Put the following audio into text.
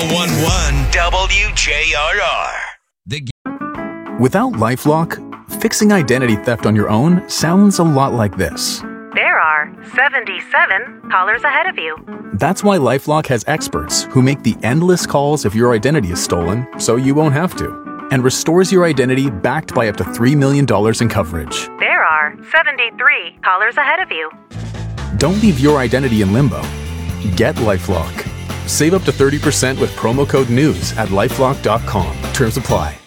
WJRR. Without LifeLock, fixing identity theft on your own sounds a lot like this. There are 77 callers ahead of you. That's why LifeLock has experts who make the endless calls if your identity is stolen so you won't have to, and restores your identity backed by up to $3 million in coverage. There are 73 callers ahead of you. Don't leave your identity in limbo. Get LifeLock. Save up to 30% with promo code NEWS at LifeLock.com. Terms apply.